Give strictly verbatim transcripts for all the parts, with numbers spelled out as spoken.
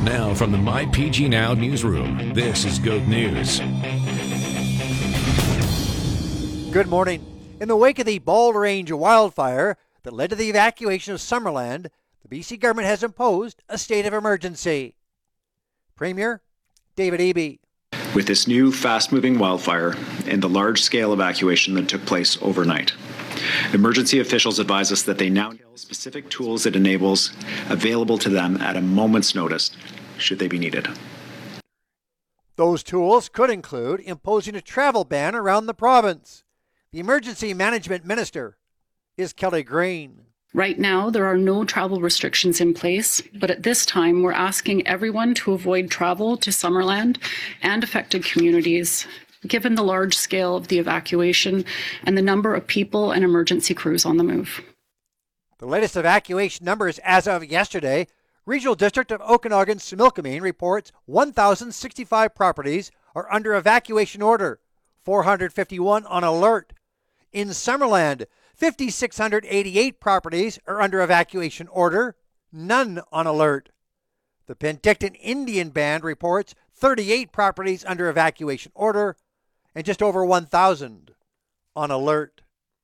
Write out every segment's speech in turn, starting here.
Now from the My P G Now newsroom, this is Goat News. Good morning. In the wake of the Bald Range wildfire that led to the evacuation of Summerland, the B C government has imposed a state of emergency. Premier David Eby. With this new fast-moving wildfire and the large-scale evacuation that took place overnight, emergency officials advise us that they now have specific tools it enables available to them at a moment's notice, should they be needed. Those tools could include imposing a travel ban around the province. The Emergency Management Minister is Kelly Green. Right now, there are no travel restrictions in place, but at this time, we're asking everyone to avoid travel to Summerland and affected communities, given the large scale of the evacuation and the number of people and emergency crews on the move. The latest evacuation numbers as of yesterday, Regional District of Okanagan-Similkameen reports one thousand sixty-five properties are under evacuation order, four hundred fifty-one on alert. In Summerland, five thousand six hundred eighty-eight properties are under evacuation order, none on alert. The Penticton Indian Band reports thirty-eight properties under evacuation order and just over one thousand on alert.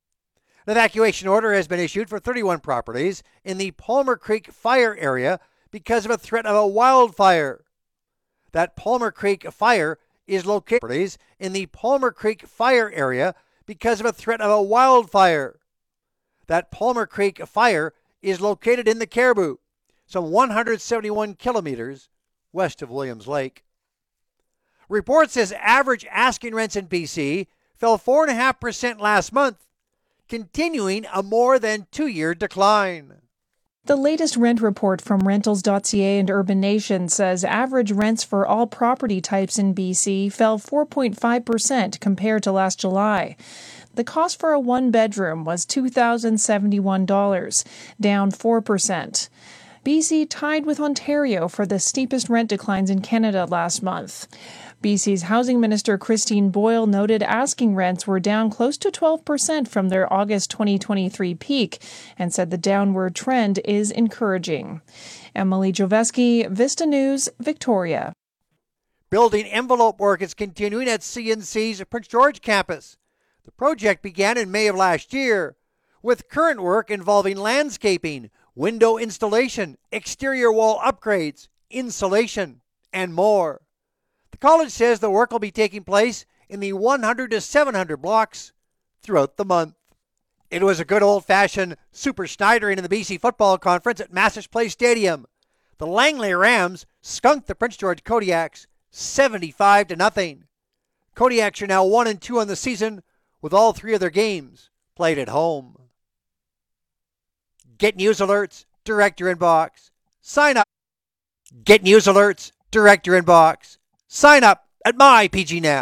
An evacuation order has been issued for thirty-one properties in the Palmer Creek fire area because of a threat of a wildfire. That Palmer Creek fire is located in the Palmer Creek fire area because of a threat of a wildfire. That Palmer Creek fire is located in the Caribou, some one hundred seventy-one kilometers west of Williams Lake. Report says average asking rents in B C fell four point five percent last month, continuing a more than two-year decline. The latest rent report from rentals dot c a and Urban Nation says average rents for all property types in B C fell four point five percent compared to last July. The cost for a one-bedroom was two thousand seventy-one dollars, down four percent. B C tied with Ontario for the steepest rent declines in Canada last month. B C's Housing Minister Christine Boyle noted asking rents were down close to twelve percent from their August twenty twenty-three peak and said the downward trend is encouraging. Emily Joveski, Vista News, Victoria. Building envelope work is continuing at C N C's Prince George campus. The project began in May of last year, with current work involving landscaping, window installation, exterior wall upgrades, insulation, and more. The college says the work will be taking place in the one hundred to seven hundred blocks throughout the month. It was a good old-fashioned Super Schneidering in the B C Football Conference at Massage Place Stadium. The Langley Rams skunked the Prince George Kodiaks seventy-five to nothing. Kodiaks are now one and two on the season, with all three of their games played at home. Get news alerts, direct your inbox. Sign up. Get news alerts, direct your inbox. Sign up at My P G Now.